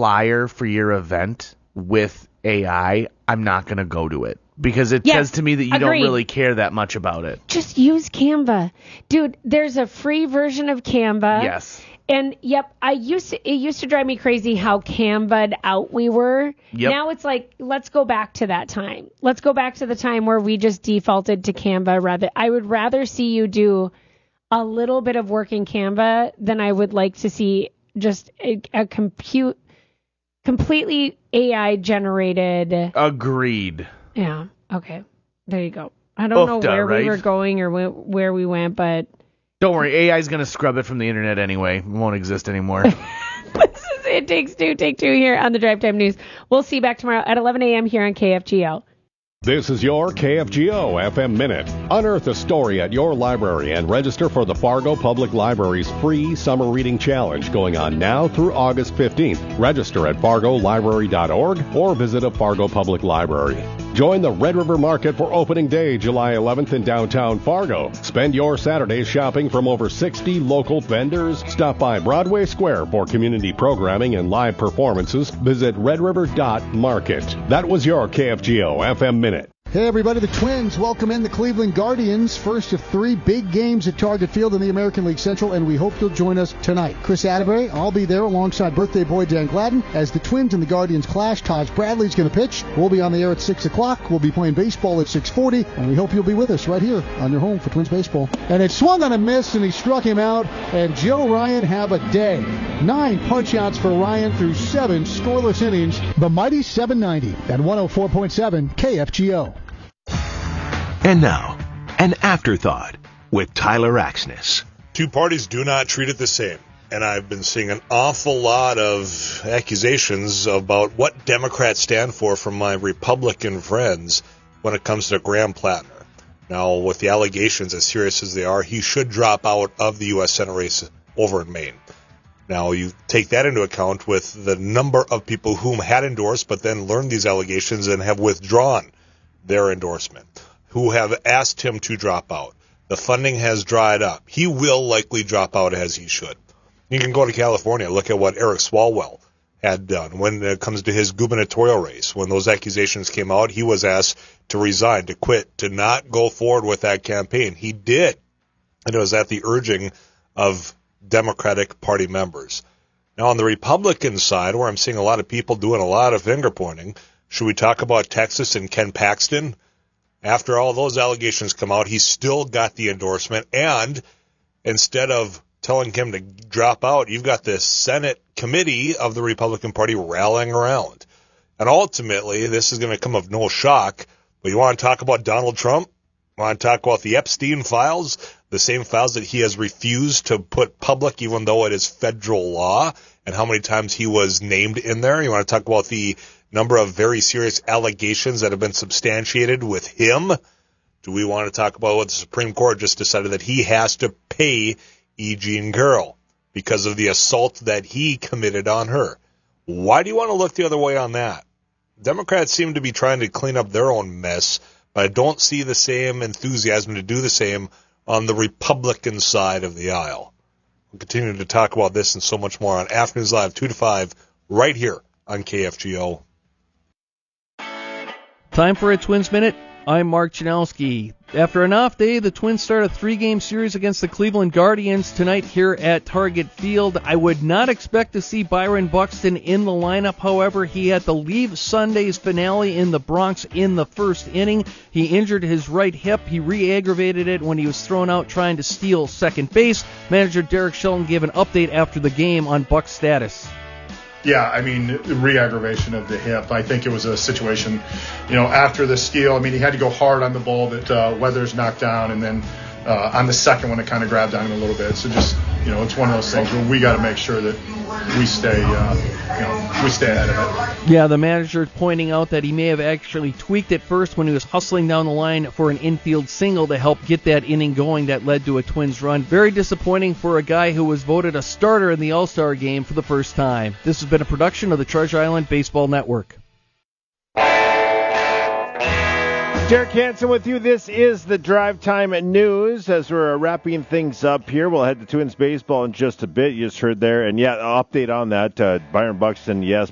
flyer for your event with AI, I'm not going to go to it. Because it says to me that you don't really care that much about it. Just use Canva. Dude, there's a free version of Canva. Yes. And, it used to drive me crazy how Canva'd out we were. Yep. Now it's like, let's go back to that time. Let's go back to the time where we just defaulted to Canva. I would rather see you do a little bit of work in Canva than I would like to see just a completely AI-generated. Agreed. Yeah. Okay. There you go. I don't know where we were going or where we went, but... Don't worry. AI is going to scrub it from the internet anyway. It won't exist anymore. This is It Takes Two, Take Two here on the Drive Time News. We'll see you back tomorrow at 11 a.m. here on KFGO. This is your KFGO FM Minute. Unearth a story at your library and register for the Fargo Public Library's free Summer Reading Challenge going on now through August 15th. Register at fargolibrary.org or visit a Fargo Public Library. Join the Red River Market for opening day, July 11th in downtown Fargo. Spend your Saturdays shopping from over 60 local vendors. Stop by Broadway Square for community programming and live performances. Visit redriver.market. That was your KFGO FM Minute. Hey everybody, the Twins welcome in the Cleveland Guardians. First of 3 big games at Target Field in the American League Central, and we hope you'll join us tonight. Chris Atterbury, I'll be there alongside birthday boy Dan Gladden as the Twins and the Guardians clash. Taj Bradley's going to pitch. We'll be on the air at 6 o'clock. We'll be playing baseball at 6:40, and we hope you'll be with us right here on your home for Twins baseball. And it swung on a miss, and he struck him out, and Joe Ryan have a day. 9 punch-outs for Ryan through 7 scoreless innings. The mighty 790 at 104.7 KFGO. And now, an afterthought with Tyler Axness. Two parties do not treat it the same. And I've been seeing an awful lot of accusations about what Democrats stand for from my Republican friends when it comes to Graham Plattner. Now, with the allegations as serious as they are, he should drop out of the U.S. Senate race over in Maine. Now, you take that into account with the number of people whom had endorsed but then learned these allegations and have withdrawn their endorsement, who have asked him to drop out. The funding has dried up. He will likely drop out as he should. You can go to California, look at what Eric Swalwell had done when it comes to his gubernatorial race. When those accusations came out, he was asked to resign, to quit, to not go forward with that campaign. He did, and it was at the urging of Democratic Party members. Now, on the Republican side, where I'm seeing a lot of people doing a lot of finger-pointing, should we talk about Texas and Ken Paxton? After all those allegations come out, he still got the endorsement, and instead of telling him to drop out, you've got the Senate committee of the Republican Party rallying around. And ultimately, this is going to come of no shock, but you want to talk about Donald Trump? You want to talk about the Epstein files, the same files that he has refused to put public even though it is federal law, and how many times he was named in there? You want to talk about the number of very serious allegations that have been substantiated with him? Do we want to talk about what the Supreme Court just decided that he has to pay E. Jean Carroll because of the assault that he committed on her? Why do you want to look the other way on that? Democrats seem to be trying to clean up their own mess, but I don't see the same enthusiasm to do the same on the Republican side of the aisle. We'll continue to talk about this and so much more on Afternoons Live 2 to 5 right here on KFGO. Time for a Twins Minute. I'm Mark Janowski. After an off day, the Twins start a 3-game series against the Cleveland Guardians tonight here at Target Field. I would not expect to see Byron Buxton in the lineup. However, he had to leave Sunday's finale in the Bronx in the first inning. He injured his right hip. He re-aggravated it when he was thrown out trying to steal second base. Manager Derek Shelton gave an update after the game on Buck's status. Yeah, I mean, re-aggravation of the hip. I think it was a situation, after the steal. I mean, he had to go hard on the ball that Weathers knocked down, and then on the second one, it kind of grabbed on him a little bit. So just, it's one of those things where we got to make sure that we stay ahead of it. Yeah, the manager pointing out that he may have actually tweaked it first when he was hustling down the line for an infield single to help get that inning going that led to a Twins run. Very disappointing for a guy who was voted a starter in the All-Star game for the first time. This has been a production of the Treasure Island Baseball Network. Derek Hansen with you. This is the Drive Time News. As we're wrapping things up here, we'll head to Twins baseball in just a bit. You just heard there. And, update on that. Byron Buxton, yes,